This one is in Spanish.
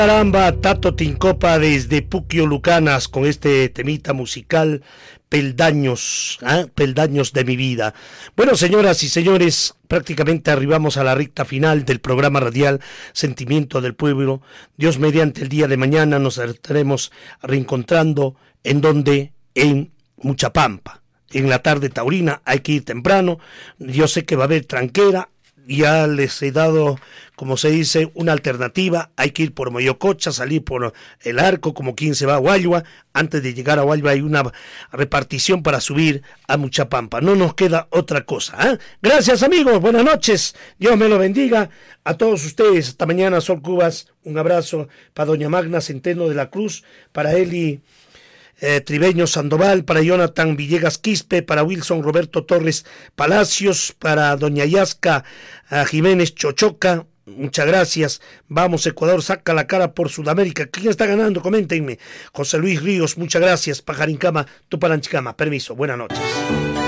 Caramba, Tato Tincopa desde Puquio Lucanas con este temita musical, Peldaños, Peldaños de mi vida. Bueno, señoras y señores, prácticamente arribamos a la recta final del programa radial Sentimiento del Pueblo. Dios mediante, el día de mañana nos estaremos reencontrando. ¿En donde? En Muchapampa. En la tarde taurina hay que ir temprano. Yo sé que va a haber tranquera. Ya les he dado, como se dice, una alternativa. Hay que ir por Moyococha, salir por el Arco, como quien se va a Huayua. Antes de llegar a Huayua hay una repartición para subir a Muchapampa. No nos queda otra cosa, ¿eh? Gracias, amigos, buenas noches. Dios me lo bendiga a todos ustedes. Hasta mañana, Sol Cubas. Un abrazo para doña Magna Centeno de la Cruz, para Eli Tribeño Sandoval, para Jonathan Villegas Quispe, para Wilson Roberto Torres Palacios, para doña Yasca Jiménez Chochoca. Muchas gracias. Vamos, Ecuador saca la cara por Sudamérica. ¿Quién está ganando? Coméntenme. José Luis Ríos, muchas gracias. Pajarincama, Tupalanchicama. Permiso, buenas noches.